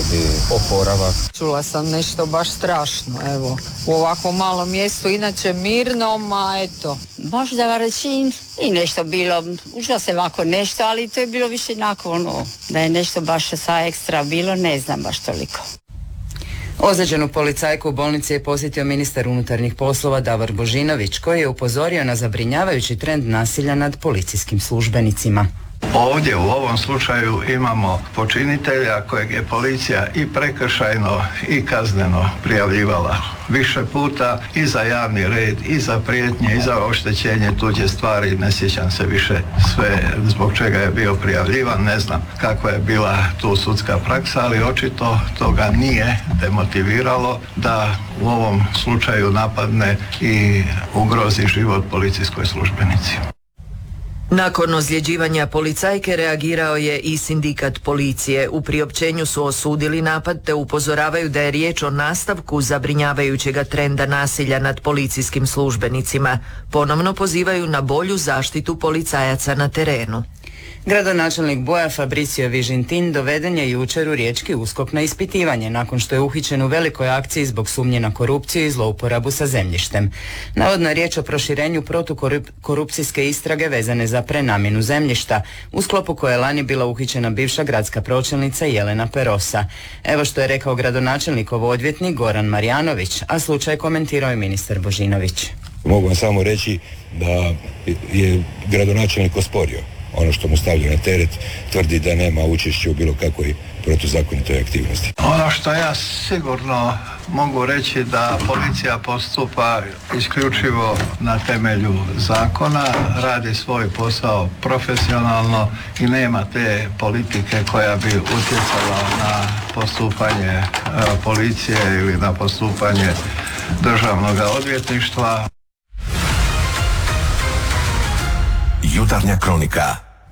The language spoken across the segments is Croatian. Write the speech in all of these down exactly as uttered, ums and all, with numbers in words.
bi oporavak. Čula sam nešto baš strašno, evo, u ovakvom malom mjestu, inače mirnom, a eto. Možda reći i nešto bilo, uža se ovako nešto, ali to je bilo više onako ono, da je nešto baš sa ekstra bilo, ne znam baš toliko. Ozlijeđenu policajku u bolnici je posjetio ministar unutarnjih poslova Davor Božinović, koji je upozorio na zabrinjavajući trend nasilja nad policijskim službenicima. Ovdje u ovom slučaju imamo počinitelja kojeg je policija i prekršajno i kazneno prijavljivala više puta i za javni red, i za prijetnje, i za oštećenje tuđe stvari. Ne sjećam se više sve zbog čega je bio prijavljivan, ne znam kakva je bila tu sudska praksa, ali očito toga nije demotiviralo da u ovom slučaju napadne i ugrozi život policijskoj službenici. Nakon ozljeđivanja policajke reagirao je i sindikat policije. U priopćenju su osudili napad te upozoravaju da je riječ o nastavku zabrinjavajućega trenda nasilja nad policijskim službenicima. Ponovno pozivaju na bolju zaštitu policajaca na terenu. Gradonačelnik Boja Fabricio Vižintin doveden je jučer u riječki USKOK na ispitivanje nakon što je uhićen u velikoj akciji zbog sumnje na korupciju i zlouporabu sa zemljištem. Navodno je riječ o proširenju protukorupcijske istrage vezane za prenamjenu zemljišta, u sklopu koje je lani bila uhićena bivša gradska pročelnica Jelena Perosa. Evo što je rekao gradonačelnikov odvjetnik Goran Marjanović, a slučaj komentirao je ministar Božinović. Mogu vam samo reći da je gradonačelnik osporio ono što mu stavlja na teret, tvrdi da nema učešća u bilo kakvoj protuzakonitoj aktivnosti. Ono što ja sigurno mogu reći da policija postupa isključivo na temelju zakona, radi svoj posao profesionalno i nema te politike koja bi utjecala na postupanje e, policije ili na postupanje državnog odvjetništva. Jutarnja kronika.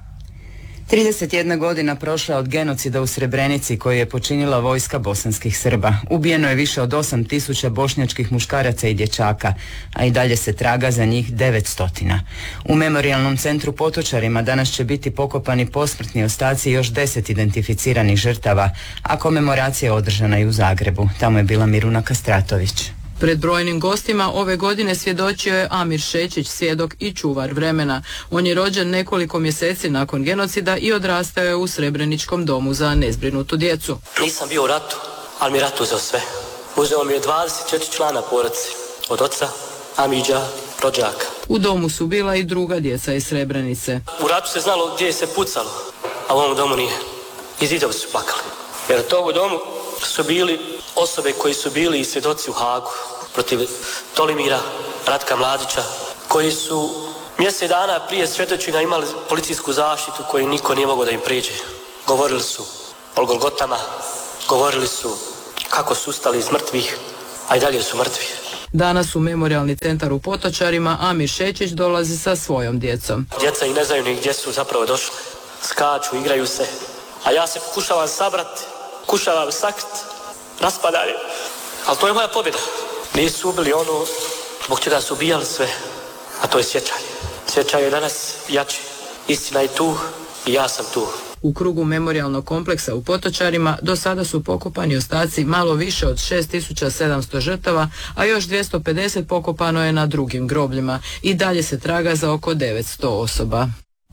trideset jedna godina prošla od genocida u Srebrenici koji je počinila vojska bosanskih Srba. Ubijeno je više od osam tisuća bošnjačkih muškaraca i dječaka, a i dalje se traga za njih devetsto. U memorijalnom centru Potočarima danas će biti pokopani posmrtni ostaci još deset identificiranih žrtava, a komemoracija je održana i u Zagrebu. Tamo je bila Miruna Kastratović. Pred brojnim gostima ove godine svjedočio je Amir Šečić, svjedok i čuvar vremena. On je rođen nekoliko mjeseci nakon genocida i odrastao je u Srebreničkom domu za nezbrinutu djecu. Nisam bio u ratu, ali mi rat uzeo sve. Uzeo mi je dvadeset četiri člana porodice, od oca, Amidža, rođaka. U domu su bila i druga djeca iz Srebrenice. U ratu se znalo gdje se pucalo, a u ovom domu nije. I zidovi su plakali. Jer to u domu su bili osobe koji su bili i svjedoci u Hagu protiv Tolimira, Ratka Mladića, koji su mjesec dana prije svjedočenja imali policijsku zaštitu koju niko nije mogao da im priđe. Govorili su o Golgotama, govorili su kako su ustali iz mrtvih, a i dalje su mrtvi. Danas u memorijalni centar u Potočarima Amir Šečić dolazi sa svojom djecom. Djeca i ne znaju ni gdje su zapravo došli. Skaču, igraju se, a ja se pokušavam sabrati, pokušavam sakriti, raspadanje. Ali to je moja pobjeda. Nisu ubili ono zbog čega su ubijali sve, a to je sjećanje. Sjećanje je danas jače. Istina je tu i ja sam tu. U krugu memorijalnog kompleksa u Potočarima do sada su pokopani ostaci malo više od šest tisuća sedamsto žrtava, a još dvjesto pedeset pokopano je na drugim grobljima. I dalje se traga za oko devetsto osoba.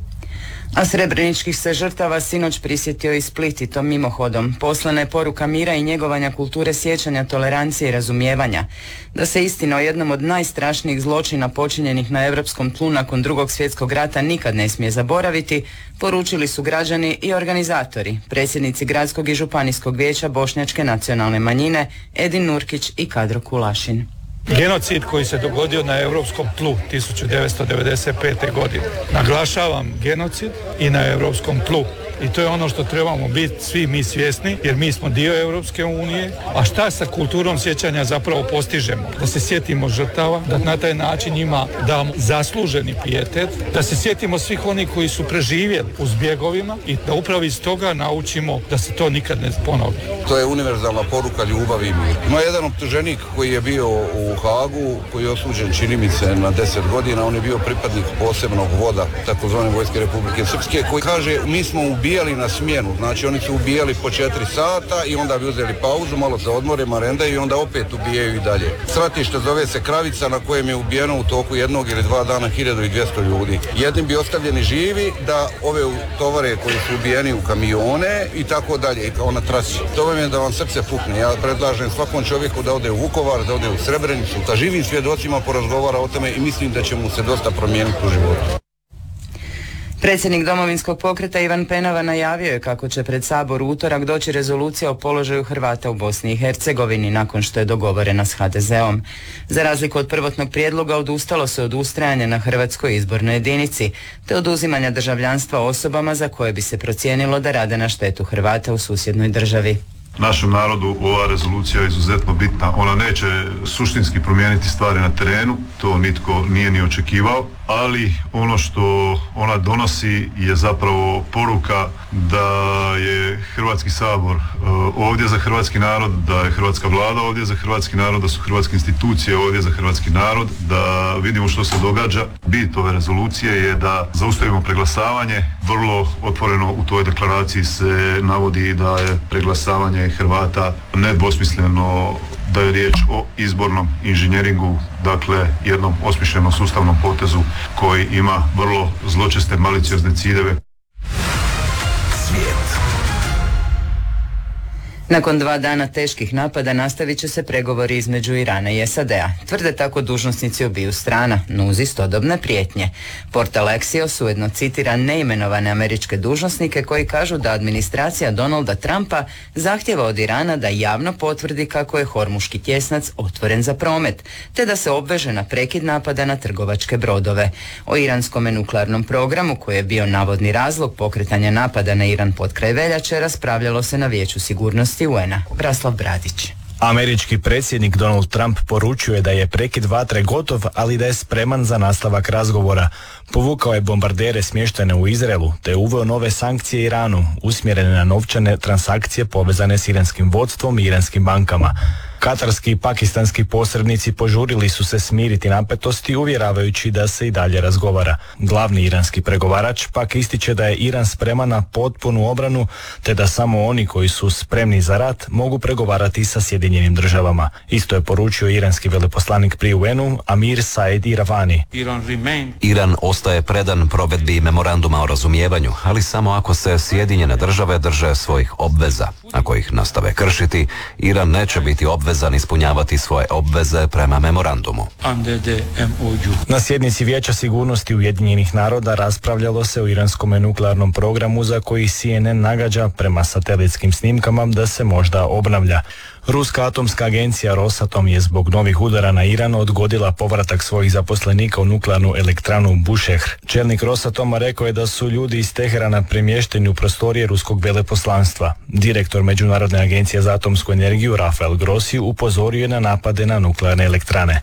A srebreničkih se žrtava sinoć prisjetio i Split i to mimohodom. Poslana je poruka mira i njegovanja kulture sjećanja, tolerancije i razumijevanja. Da se istina o jednom od najstrašnijih zločina počinjenih na europskom tlu nakon drugog svjetskog rata nikad ne smije zaboraviti, poručili su građani i organizatori, predsjednici Gradskog i Županijskog vijeća Bošnjačke nacionalne manjine Edin Nurkić i Kadro Kulašin. Genocid koji se dogodio na europskom tlu tisuću devetsto devedeset pete. godine. Naglašavam genocid i na europskom tlu. I to je ono što trebamo biti svi mi svjesni, jer mi smo dio Europske unije. A šta sa kulturom sjećanja zapravo postižemo? Da se sjetimo žrtava, da na taj način njima damo zasluženi pijetet, da se sjetimo svih onih koji su preživjeli u zbjegovima i da upravo iz toga naučimo da se to nikad ne ponovi. To je univerzalna poruka ljubavi i mir. Ima jedan optuženik koji je bio u Hagu, koji je osuđen, čini mi se, na deset godina. On je bio pripadnik posebnog voda takozvane Vojske Republike Srpske, koji kaže mi smo ubijali ubijali na smjenu. Znači oni su ubijali po četiri sata i onda bi uzeli pauzu, malo se odmore, marendaju i onda opet ubijaju i dalje. Stratište zove se Kravica na kojem je ubijeno u toku jednog ili dva dana hiljadu dvjesto ljudi. Jedni bi ostavljeni živi da ove tovare koji su ubijeni u kamione i tako dalje, i kao na trasi. To vam je da vam srce pukne. Ja predlažem svakom čovjeku da ode u Vukovar, da ode u Srebrenicu, da živim svjedocima porazgovara o tome i mislim da će mu se dosta promijeniti u životu. Predsjednik Domovinskog pokreta Ivan Penava najavio je kako će pred Sabor u utorak doći rezolucija o položaju Hrvata u Bosni i Hercegovini nakon što je dogovorena s ha de zeom. Za razliku od prvotnog prijedloga odustalo se od ustrajanja na hrvatskoj izbornoj jedinici te oduzimanja državljanstva osobama za koje bi se procijenilo da rade na štetu Hrvata u susjednoj državi. Našem narodu ova rezolucija je izuzetno bitna. Ona neće suštinski promijeniti stvari na terenu, to nitko nije ni očekivao, ali ono što ona donosi je zapravo poruka da je Hrvatski sabor ovdje za hrvatski narod, da je hrvatska vlada ovdje za hrvatski narod, da su hrvatske institucije ovdje za hrvatski narod, da vidimo što se događa. Bit ove rezolucije je da zaustavimo preglasavanje. Vrlo otvoreno u toj deklaraciji se navodi da je preglasavanje Hrvata nedvosmisleno, da je riječ o izbornom inženjeringu, dakle jednom osmišljenom sustavnom potezu koji ima vrlo zločeste maliciozne ciljeve. Svijet. Nakon dva dana teških napada nastavit će se pregovori između Irana i es a de a. Tvrde tako dužnosnici obiju strana, no uz istodobne prijetnje. Portal Axios ujedno citira neimenovane američke dužnosnike koji kažu da administracija Donalda Trumpa zahtjeva od Irana da javno potvrdi kako je Hormuški tjesnac otvoren za promet, te da se obveže na prekid napada na trgovačke brodove. O iranskom nuklearnom programu, koji je bio navodni razlog pokretanja napada na Iran potkraj veljače, raspravljalo se na Vijeću sigurnosti u en a. Braslav Bradić. Američki predsjednik Donald Trump poručuje da je prekid vatre gotov, ali da je spreman za nastavak razgovora. Povukao je bombardere smještene u Izraelu, te uveo nove sankcije Iranu, usmjerene na novčane transakcije povezane s iranskim vodstvom i iranskim bankama. Katarski i pakistanski posrednici požurili su se smiriti napetosti, uvjeravajući da se i dalje razgovara. Glavni iranski pregovarač pak ističe da je Iran spreman na potpunu obranu, te da samo oni koji su spremni za rat mogu pregovarati sa Sjedinjenim državama. Isto je poručio iranski veleposlanik pri u en u Amir Said Iravani. Iran ostaje predan provedbi memoranduma o razumijevanju, ali samo ako se Sjedinjene države drže svojih obveza. Ako ih nastave kršiti, Iran neće biti obvezan ispunjavati svoje obveze prema memorandumu. Na sjednici Vijeća sigurnosti Ujedinjenih naroda raspravljalo se o iranskom nuklearnom programu za koji C N N nagađa prema satelitskim snimkama da se možda obnavlja. Ruska atomska agencija Rosatom je zbog novih udara na Iran odgodila povratak svojih zaposlenika u nuklearnu elektranu Bushehr. Čelnik Rosatoma rekao je da su ljudi iz Teherana premješteni u prostorije ruskog veleposlanstva. Direktor Međunarodne agencije za atomsku energiju Rafael Grossi upozorio je na napade na nuklearne elektrane.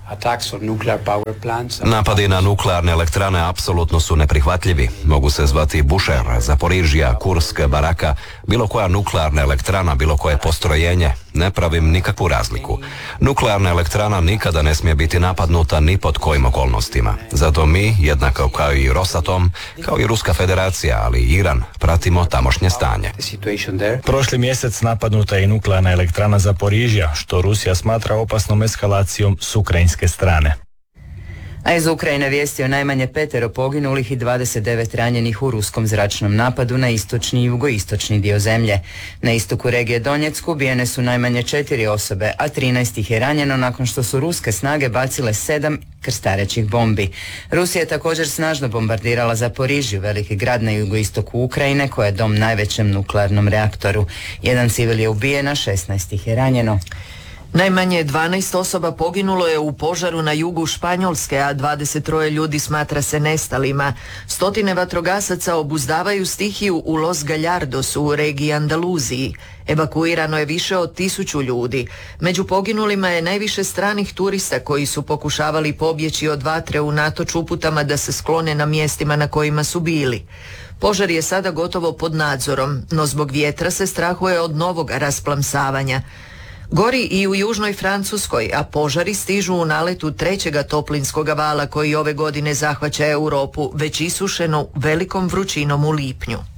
Napadi na nuklearne elektrane apsolutno su neprihvatljivi. Mogu se zvati Bushehr, Zaporižija, Kursk, Baraka, bilo koja nuklearna elektrana, bilo koje postrojenje. Ne pravim nikakvu razliku. Nuklearna elektrana nikada ne smije biti napadnuta ni pod kojim okolnostima. Zato mi, jednako kao i Rosatom, kao i Ruska federacija, ali i Iran, pratimo tamošnje stanje. Prošli mjesec napadnuta je i nuklearna elektrana Zaporižija, što Rusija smatra opasnom eskalacijom s ukrajinske strane. A iz Ukrajine vijesti o najmanje petero poginulih i dvadeset devet ranjenih u ruskom zračnom napadu na istočni i jugoistočni dio zemlje. Na istoku regije Donjeck ubijene su najmanje četiri osobe, a trinaest ih je ranjeno nakon što su ruske snage bacile sedam krstarećih bombi. Rusija je također snažno bombardirala Zaporižju, veliki grad na jugoistoku Ukrajine, koja je dom najvećem nuklearnom reaktoru. Jedan civil je ubijen, a šesnaest ih je ranjeno. Najmanje dvanaest osoba poginulo je u požaru na jugu Španjolske, a dvadeset troje ljudi smatra se nestalima. Stotine vatrogasaca obuzdavaju stihiju u Los Gallardosu u regiji Andaluziji. Evakuirano je više od tisuću ljudi. Među poginulima je najviše stranih turista koji su pokušavali pobjeći od vatre unatoč uputama da se sklone na mjestima na kojima su bili. Požar je sada gotovo pod nadzorom, no zbog vjetra se strahuje od novog rasplamsavanja. Gori i u južnoj Francuskoj, a požari stižu u naletu trećega toplinskog vala koji ove godine zahvaća Europu, već isušenu velikom vrućinom u lipnju.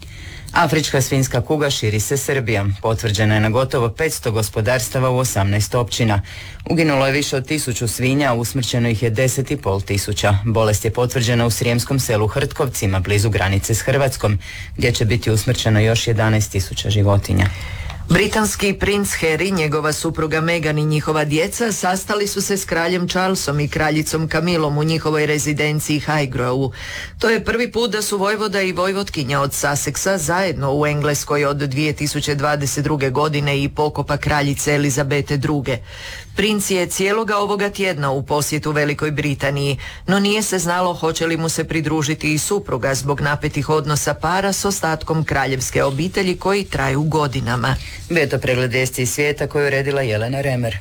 Afrička svinjska kuga širi se Srbijom. Potvrđena je na gotovo petsto gospodarstava u osamnaest općina. Uginulo je više od tisuću svinja, a usmrćeno ih je deset i pol tisuća. Bolest je potvrđena u srijemskom selu Hrtkovcima, blizu granice s Hrvatskom, gdje će biti usmrćeno još jedanaest tisuća životinja. Britanski princ Harry, njegova supruga Meghan i njihova djeca sastali su se s kraljem Charlesom i kraljicom Camillom u njihovoj rezidenciji Highgrove. To je prvi put da su vojvoda i vojvotkinja od Sussexa zajedno u Engleskoj od dvije tisuće dvadeset druge. godine i pokopa kraljice Elizabete druge. Princ je cijeloga ovoga tjedna u posjetu Velikoj Britaniji, no nije se znalo hoće li mu se pridružiti i supruga zbog napetih odnosa para s ostatkom kraljevske obitelji koji traju godinama. Bio to pregled vijesti iz svijeta koju je uredila Jelena Remer.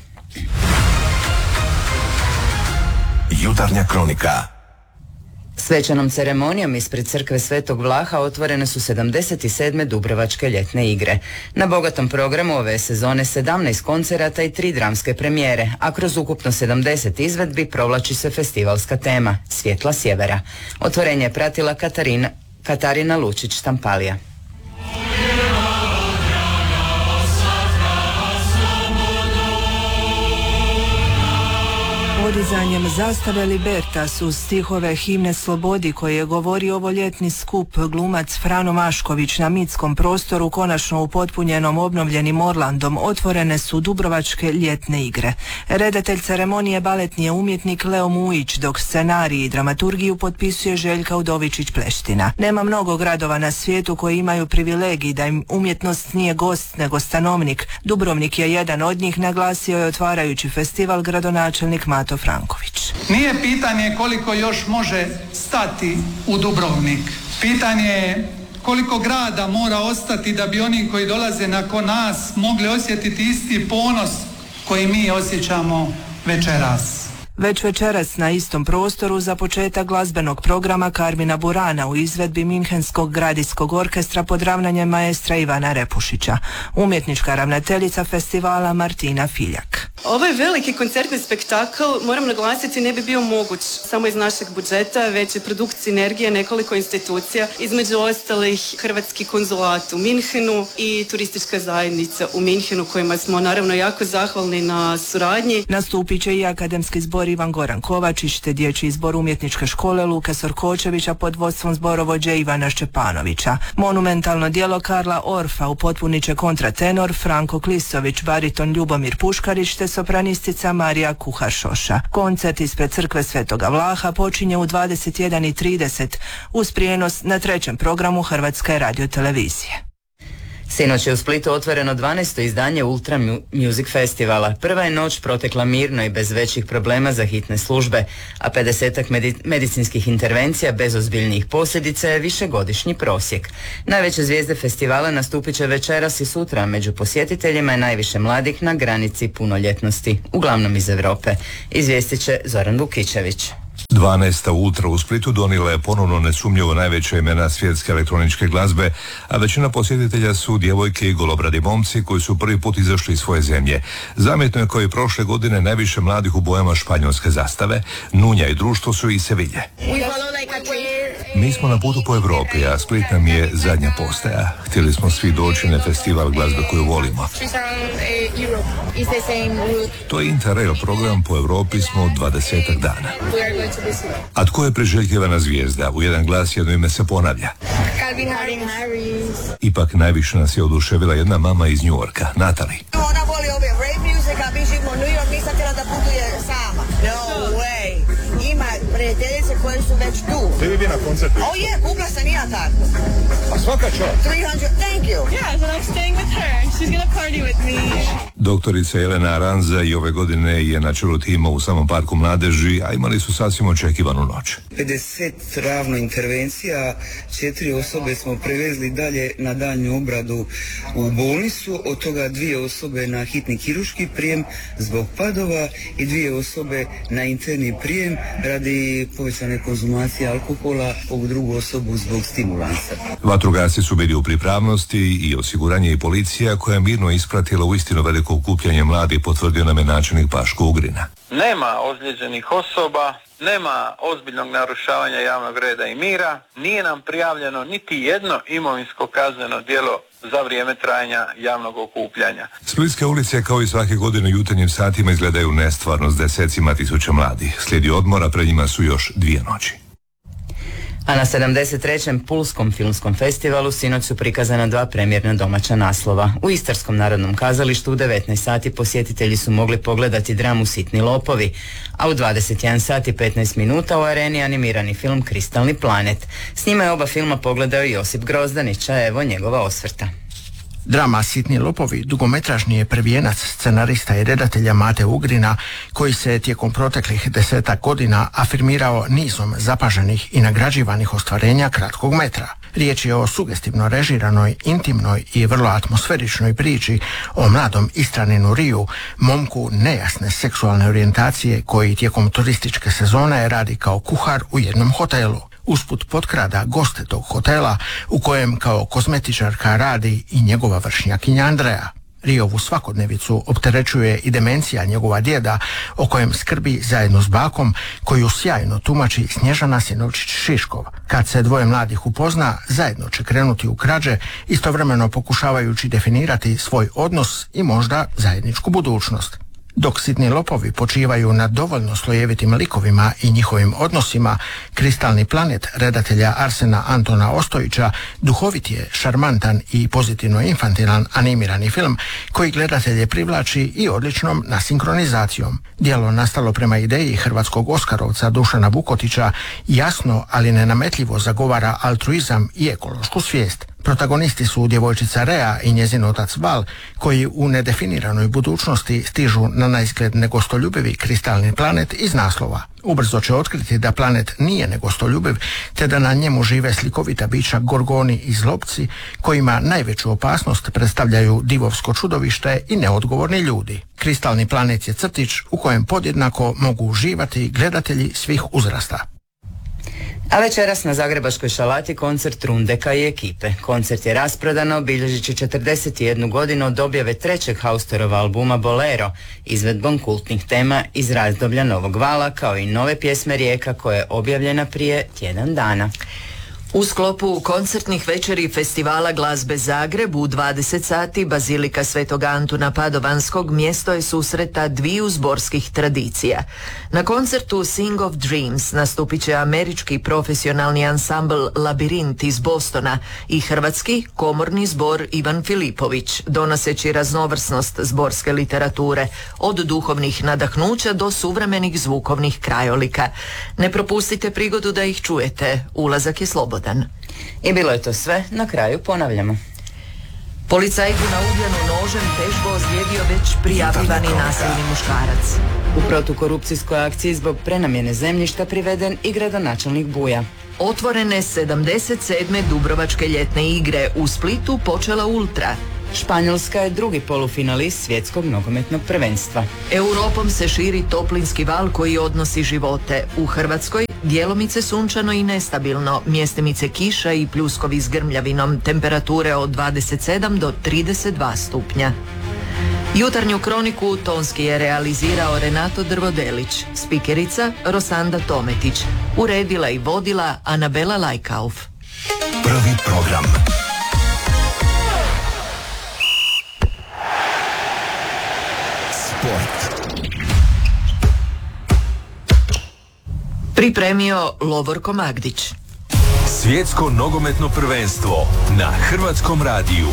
Jutarnja kronika. Svečanom ceremonijom ispred crkve Svetog Vlaha otvorene su sedamdeset sedme Dubrovačke ljetne igre. Na bogatom programu ove sezone sedamnaest koncerata i tri dramske premijere, a kroz ukupno sedamdeset izvedbi provlači se festivalska tema Svjetla sjevera. Otvorenje je pratila Katarina, Katarina Lučić-Štampalija. Podizanjem zastave Libertas uz stihove himne Slobodi koje je govorio ovo ljetni skup glumac Frano Mašković na mitskom prostoru konačno upotpunjenom obnovljenim Orlandom otvorene su Dubrovačke ljetne igre. Redatelj ceremonije baletni je umjetnik Leo Mujić, dok scenarij i dramaturgiju potpisuje Željka Udovičić-Pleština. Nema mnogo gradova na svijetu koji imaju privilegij da im umjetnost nije gost nego stanovnik. Dubrovnik je jedan od njih, naglasio je otvarajući festival gradonačelnik Mato Franković. Nije pitanje koliko još može stati u Dubrovnik. Pitanje je koliko grada mora ostati da bi oni koji dolaze nakon nas mogli osjetiti isti ponos koji mi osjećamo večeras. Već večeras na istom prostoru za početak glazbenog programa Karmina Burana u izvedbi Minhenskog gradijskog orkestra pod ravnanjem maestra Ivana Repušića. Umjetnička ravnateljica festivala Martina Filjak. Ovaj veliki koncertni spektakl, moram naglasiti, ne bi bio moguć samo iz našeg budžeta, već je produkt sinergije nekoliko institucija, između ostalih Hrvatski konzulat u Minhenu i turistička zajednica u Minhenu, kojima smo naravno jako zahvalni na suradnji. Nastupit će i akademski zbor Ivan Goran Kovačić te dječji zbor umjetničke škole Luka Sorkočevića pod vodstvom zborovođe Ivana Šćepanovića. Monumentalno djelo Karla Orfa upotpunit će kontratenor Franko Klisović, bariton Ljubomir Puškarić te sopranistica Marija Kuhar-Šoša. Koncert ispred crkve Svetoga Vlaha počinje u dvadeset jedan i trideset uz prijenos na trećem programu Hrvatske radiotelevizije. Sinoć je u Splitu otvoreno dvanaesto izdanje Ultra Music Festivala. Prva je noć protekla mirno i bez većih problema za hitne službe, a pedesetak medi- medicinskih intervencija bez ozbiljnijih posljedica je višegodišnji prosjek. Najveće zvijezde festivala nastupit će večeras i sutra, među posjetiteljima je najviše mladih na granici punoljetnosti, uglavnom iz Europe. Izvijestit će Zoran Vukićević. dvanaesta Ultra u Splitu donijela je ponovno nesumnjivo najveća imena svjetske elektroničke glazbe, a većina posjetitelja su djevojke i golobradi momci koji su prvi put izašli iz svoje zemlje. Zamjetno je kao i prošle godine najviše mladih u bojama španjolske zastave. Nunja i društvo su iz Sevilje. Mi smo na putu po Europi, a Split nam je zadnja postaja. Htjeli smo svi doći na festival glazbe koju volimo. To je Interrail program, po Europi smo dvadesetak dana. A tko je priželjkivana zvijezda? U jedan glas jedno ime se ponavlja. Ipak najviše nas je oduševila jedna mama iz New Yorka, Natalie. Ona voli ove rave music, a mi živimo u New York, nisam htjela da putuje sama. No way. Ima prijateljice koje su već tu. Ti bi bi na koncertu? Oh je, kupla sam i ja tako. A svaka čast. tristo, thank you. Yeah, so I'm staying with her. She's gonna party with me. Doktorica Jelena Aranza i ove godine je na čelu tima u samom parku mladeži, a imali su sasvim očekivanu noć. pedeset ravno intervencija, četiri osobe smo prevezli dalje na daljnju obradu u bolnicu, od toga dvije osobe na hitni kirurški prijem zbog padova i dvije osobe na interni prijem radi povećane konzumacije alkohola, ovu drugu osobu zbog stimulansa. Vatrogasci su bili u pripravnosti i osiguranje i policija koja je mirno ispratila uistinu veliku veliko okupljanje mladih, potvrdio nam je načelnik Paško Ugrina. Nema ozlijeđenih osoba, nema ozbiljnog narušavanja javnog reda i mira, nije nam prijavljeno niti jedno imovinsko kazneno djelo za vrijeme trajanja javnog okupljanja. Splitske ulice kao i svake godine u jutarnjim satima izgledaju nestvarno s desecima tisuća mladih. Slijedi odmora, pred njima su još dvije noći. A na sedamdeset trećem Pulskom filmskom festivalu sinoć su prikazana dva premijerna domaća naslova. U Istarskom narodnom kazalištu u devetnaest sati posjetitelji su mogli pogledati dramu Sitni lopovi, a u dvadeset jedan sati i petnaest minuta u Areni animirani film Kristalni planet. S njima je oba filma pogledao i Josip Grozdanić, a evo njegova osvrta. Drama Sitni lopovi dugometražni je prvijenac scenarista i redatelja Mate Ugrina, koji se tijekom proteklih desetak godina afirmirao nizom zapaženih i nagrađivanih ostvarenja kratkog metra. Riječ je o sugestivno režiranoj, intimnoj i vrlo atmosferičnoj priči o mladom Istraninu Riju, momku nejasne seksualne orijentacije koji tijekom turističke sezone radi kao kuhar u jednom hotelu. Usput potkrada goste tog hotela u kojem kao kozmetičarka radi i njegova vršnjakinja Andreja. Riovu svakodnevicu opterećuje i demencija njegova djeda, o kojem skrbi zajedno s bakom, koju sjajno tumači Snježana Sinovčić-Šiškov. Kad se dvoje mladih upozna, zajedno će krenuti u krađe, istovremeno pokušavajući definirati svoj odnos i možda zajedničku budućnost. Dok Sitni lopovi počivaju na dovoljno slojevitim likovima i njihovim odnosima, Kristalni planet redatelja Arsena Antona Ostojića duhovit je, šarmantan i pozitivno infantilan animirani film koji gledatelje privlači i odličnom nasinkronizacijom. Djelo nastalo prema ideji hrvatskog oskarovca Dušana Vukotića jasno, ali nenametljivo zagovara altruizam i ekološku svijest. Protagonisti su djevojčica Rea i njezin otac Val, koji u nedefiniranoj budućnosti stižu na naizgled negostoljubivi kristalni planet iz naslova. Ubrzo će otkriti da planet nije negostoljubiv, te da na njemu žive slikovita bića Gorgoni i Zlobci, kojima najveću opasnost predstavljaju divovsko čudovište i neodgovorni ljudi. Kristalni planet je crtić u kojem podjednako mogu uživati gledatelji svih uzrasta. A večeras na Zagrebačkoj šalati koncert Rundeka i ekipe. Koncert je rasprodan, obilježići četrdeset jednu godinu od objave trećeg Haustorova albuma Bolero, izvedbom kultnih tema iz razdoblja Novog vala, kao i nove pjesme Rijeka koja je objavljena prije tjedan dana. U sklopu koncertnih večeri festivala glazbe Zagreb u dvadeset sati Bazilika Svetog Antuna Padovanskog mjesto je susreta dviju zborskih tradicija. Na koncertu Sing of Dreams nastupit će američki profesionalni ansambl Labirint iz Bostona i hrvatski komorni zbor Ivan Filipović, donoseći raznovrsnost zborske literature, od duhovnih nadahnuća do suvremenih zvukovnih krajolika. Ne propustite prigodu da ih čujete, ulazak je slobodan. I bilo je to sve, na kraju ponavljamo. Policajku na Ugljanu nožem teško ozlijedio već prijavljivani nasilni muškarac. U protukorupcijskoj akciji zbog prenamjene zemljišta priveden i gradonačelnik Buja. Otvorene sedamdeset sedme Dubrovačke ljetne igre, u Splitu počela Ultra. Španjolska je drugi polufinalist svjetskog nogometnog prvenstva. Europom se širi toplinski val koji odnosi živote. U Hrvatskoj djelomice sunčano i nestabilno, mjestimice kiša i pljuskovi s grmljavinom, temperature od dvadeset sedam do trideset dva stupnja. Jutarnju kroniku tonski je realizirao Renato Drvodelić, spikerica Rosanda Tometić, uredila i vodila Anabela Lajkauf. Prvi program. Sport. Pripremio Lovorko Magdić. Svjetsko nogometno prvenstvo na Hrvatskom radiju.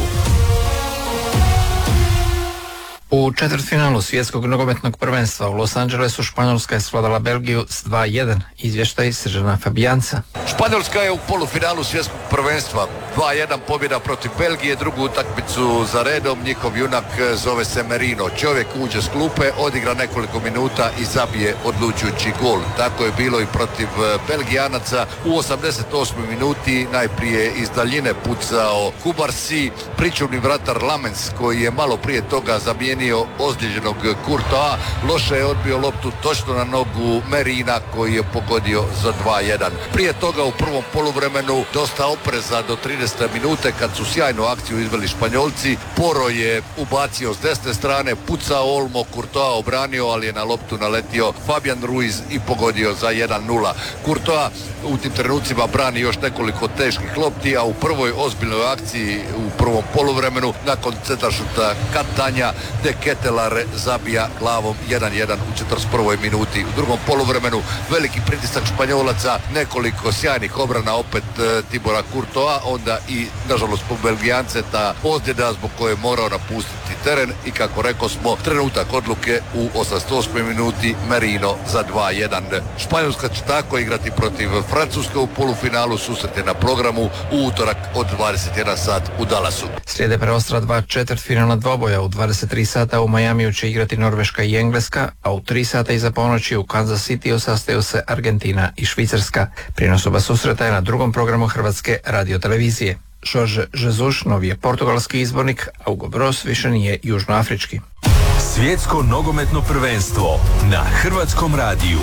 U četvrtfinalu svjetskog nogometnog prvenstva u Los Angelesu Španjolska je svladala Belgiju s dva jedan. Izvještaj Sržana Fabijanca. Španjolska je u polufinalu svjetskog prvenstva. dva jedan pobjeda protiv Belgije, drugu utakmicu za redom. Njihov junak zove se Merino. Čovjek uđe s klupe, odigra nekoliko minuta i zabije odlučujući gol. Tako je bilo i protiv Belgijanaca. U osamdeset osmoj minuti najprije iz daljine pucao Kubarsi, pričuvni vratar Lamens koji je malo prije toga zamijenio ozlijeđenog Courtois, loše je odbio loptu točno na nogu Merina koji je pogodio za dva jedan. Prije toga u prvom poluvremenu dosta opreza do trideset tridesete minute kad su sjajnu akciju izveli Španjolci. Poro je ubacio s desne strane, pucao Olmo, Courtois obranio, ali je na loptu naletio Fabian Ruiz i pogodio za jedan nula. Courtois u tim trenucima brani još nekoliko teških lopti, a u prvoj ozbiljnoj akciji u prvom poluvremenu nakon centaršuta Katanja De Ketelaere zabija glavom jedan jedan u četrdeset prvoj minuti. U drugom poluvremenu veliki pritisak Španjolaca, nekoliko sjajnih obrana opet e, Tibora Courtois, onda i nažalost po Belgijance ta ozljeda zbog koje je morao napustiti teren i kako rekao smo trenutak odluke u osamdeset osmoj minuti Merino za dva jedan. Španjolska će tako igrati protiv Francuske u polufinalu, susret je na programu u utorak od dvadeset jedan sat u Dallasu. Slijede preostala dva četvrtfinalna dvoboja. U dvadeset tri sata u Majamiju će igrati Norveška i Engleska, a u tri sata iza ponoći u Kansas Cityu sastaju se Argentina i Švicarska. Prijenos oba susreta je na drugom programu Hrvatske radiotelevizije. Jorge Jesus novi je portugalski izbornik, a Hugo Bross više nije južnoafrički. Svjetsko nogometno prvenstvo na Hrvatskom radiju.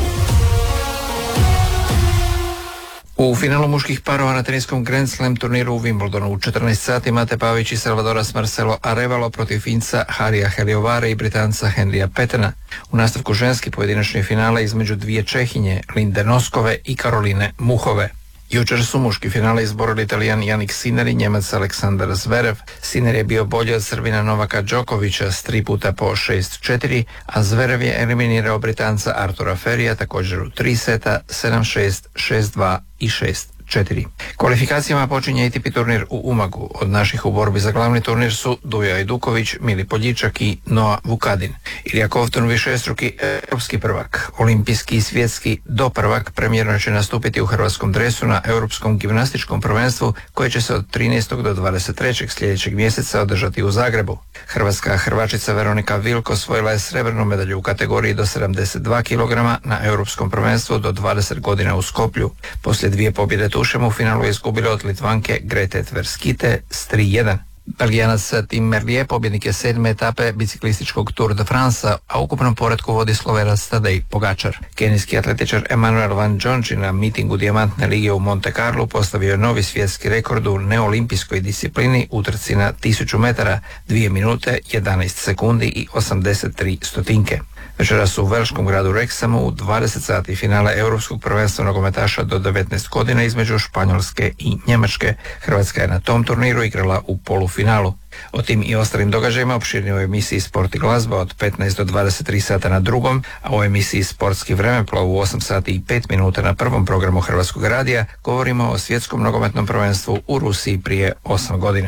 U finalu muških parova na teniskom Grand Slam turniru u Wimbledonu u četrnaest sati Mate Pavić i Salvadoras Marcelo Arevalo protiv Finca Harija Heliovara i Britanca Henrya Petena. U nastavku ženski pojedinačni finale između dvije Čehinje, Linde Noskove i Karoline Muhove. Jučer su muški finale izborili Italijan Jannik Sinner i Njemac Aleksandar Zverev. Sinner je bio bolji od Srbina Novaka Đokovića s tri puta po šest četiri, a Zverev je eliminirao Britanca Artura Ferija također u tri seta, sedam šest, šest dva i šest četiri. Kvalifikacijama počinje A T P turnir u Umagu. Od naših u borbi za glavni turnir su Dujo Ajduković, Mili Poljičak i Noa Vukadin. Ilija Kovtun višestruki europski prvak, olimpijski i svjetski doprvak, premijerno će nastupiti u hrvatskom dresu na Europskom gimnastičkom prvenstvu koje će se od trinaestog do dvadeset trećeg sljedećeg mjeseca održati u Zagrebu. Hrvatska hrvačica Veronika Vilko osvojila je srebrnu medalju u kategoriji do sedamdeset dva kilograma na Europskom prvenstvu do dvadeset godina u Skoplju. Poslije dvije pobjede tušem u finalu je izgubila od Litvanke Grete Tverskite s tri jedan. Belgijanac Tim Merlier pobjednik je sedme etape biciklističkog Tour de France, a u ukupnom poretku vodi Slovenac Tadej Pogačar. Kenijski atletičar Emanuel Van Džonči na mitingu Dijamantne lige u Monte Carlo postavio je novi svjetski rekord u neolimpijskoj disciplini u trci na tisuću metara, dvije minute, jedanaest sekundi i osamdeset tri stotinke. Večeras u velškom gradu Wrexhamu u dvadeset sati finale Europskog prvenstva nogometaša do devetnaest godina između Španjolske i Njemačke. Hrvatska je na tom turniru igrala u polufinalu. O tim i ostalim događajima opširnije u emisiji Sport i glazba od petnaest do dvadeset tri sata na drugom, a u emisiji Sportski vremeplov u osam sati i pet minuta na prvom programu Hrvatskog radija govorimo o svjetskom nogometnom prvenstvu u Rusiji prije osam godina.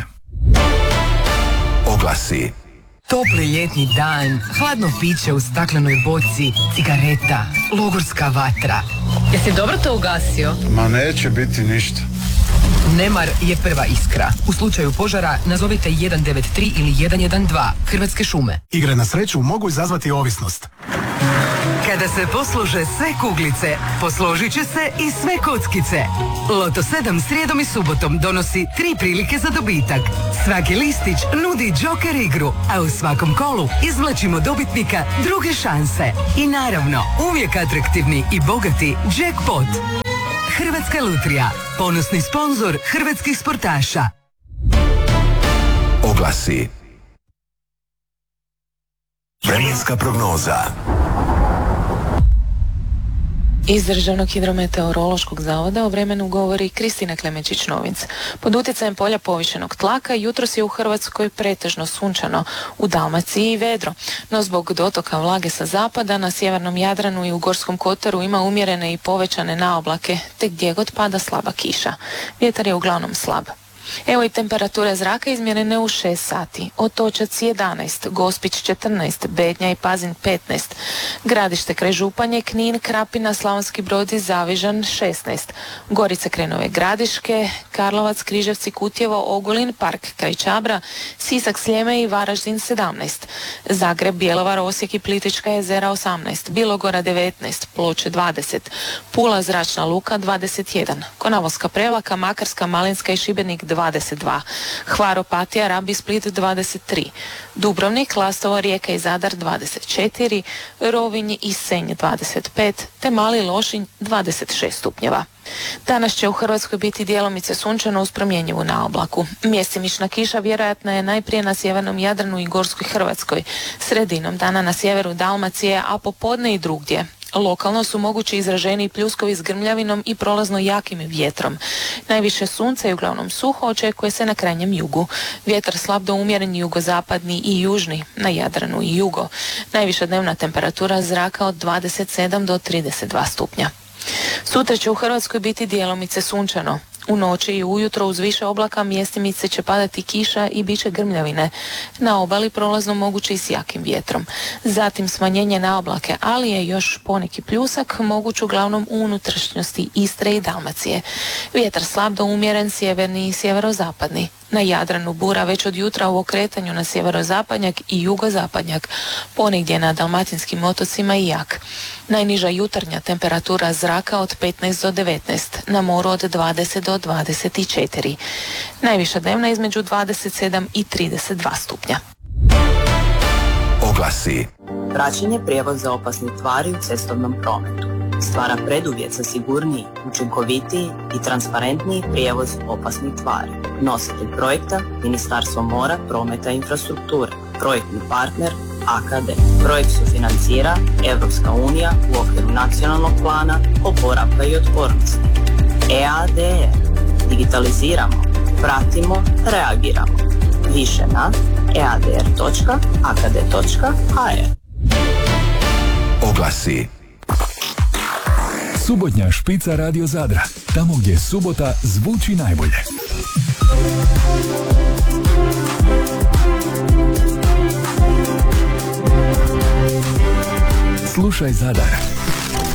Oglasi. Topli ljetni dan, hladno piće u staklenoj boci, cigareta, logorska vatra. Jesi dobro to ugasio? Ma neće biti ništa. Nemar je prva iskra. U slučaju požara nazovite jedan devet tri ili jedan jedan dva. Hrvatske šume. Igre na sreću mogu izazvati ovisnost. Kada se poslože sve kuglice, posložit će se i sve kockice. Loto sedam srijedom i subotom donosi tri prilike za dobitak. Svaki listić nudi džoker igru, a u svakom kolu izvlačimo dobitnika druge šanse. I naravno, uvijek atraktivni i bogati jackpot. Hrvatska lutrija, ponosni sponzor hrvatskih sportaša. Oglasi. Vremenska prognoza. Iz Državnog hidrometeorološkog zavoda o vremenu govori Kristina Klemenčić-Novinc. Pod utjecajem polja povišenog tlaka jutros je u Hrvatskoj pretežno sunčano, u Dalmaciji i vedro. No zbog dotoka vlage sa zapada na sjevernom Jadranu i u Gorskom kotaru ima umjerene i povećane naoblake, te gdje god pada slaba kiša. Vjetar je uglavnom slab. Evo i temperature zraka izmjerene u šest sati. Otočac jedanaest, Gospić četrnaest, Bednja i Pazin petnaest, Gradište kraj Županje, Knin, Krapina, Slavonski Brod i Zavižan šesnaest, Gorice kraj Nove Gradiške, Karlovac, Križevci, Kutjevo, Ogulin, Park kraj Čabra, Sisak, Sljeme i Varaždin sedamnaest, Zagreb, Bjelovar, Osijek i Plitvička jezera osamnaest, Bilogora devetnaest, Ploče dvadeset, Pula, Zračna luka dvadeset jedan, Konavolska, Prevlaka, Makarska, Malinska i Šibenik dvadeset dvadeset dva, Hvar, Opatija, Rab i Split dvadeset tri, Dubrovnik, Lastovo, Rijeka i Zadar dvadeset četiri, Rovinj i Senj dvadeset pet, te Mali Lošinj dvadeset šest stupnjeva. Danas će u Hrvatskoj biti djelomice sunčano uz promjenjivu naoblaku. Mjestimična kiša vjerojatna je najprije na sjevernom Jadranu i Gorskoj Hrvatskoj, sredinom dana na sjeveru Dalmacije, a popodne i drugdje. Lokalno su mogući izraženiji pljuskovi s grmljavinom i prolazno jakim vjetrom. Najviše sunca i uglavnom suho očekuje se na krajnjem jugu. Vjetar slab do umjeren jugozapadni i južni, na Jadranu i jugo. Najviša dnevna temperatura zraka od dvadeset sedam do trideset dva stupnja. Sutra će u Hrvatskoj biti djelomice sunčano. U noći i ujutro uz više oblaka mjestimice će padati kiša i bit će grmljavine. Na obali prolazno moguće i s jakim vjetrom. Zatim smanjenje na oblake, ali je još poneki pljusak moguć uglavnom u unutrašnjosti Istre i Dalmacije. Vjetar slab do umjeren sjeverni i sjeverozapadni. Na Jadranu bura već od jutra u okretanju na sjeverozapadnjak i jugozapadnjak, ponegdje na dalmatinskim otocima i jak. Najniža jutarnja temperatura zraka od petnaest do devetnaest, na moru od dvadeset do dvadeset četiri. Najviša dnevna između dvadeset sedam i trideset dva stupnja. Oglasi. Praćenje prijevoza opasnih tvari u cestovnom prometu stvara preduvjet za sigurniji, učinkovitiji i transparentniji prijevoz opasnih tvari. Nositelj projekta Ministarstvo mora, prometa i infrastrukture. Projektni partner A K D. Projekt sufinancira Europska unija u okviru nacionalnog plana oporavka i otpornosti. E A D R. Digitaliziramo, pratimo, reagiramo. Više na e a d r točka a k d točka h r. Oglasi. Subotnja špica Radio Zadra, tamo gdje subota zvuči najbolje. Slušaj Zadar.